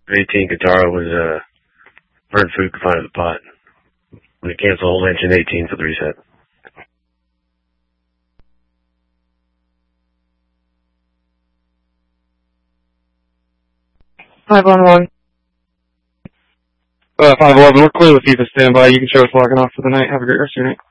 18 Katara was burned food confined to the pot. When they cancel whole engine 18 for the reset. 511. 511, we're clear with you to stand by. You can show us logging off for the night. Have a great rest of your night.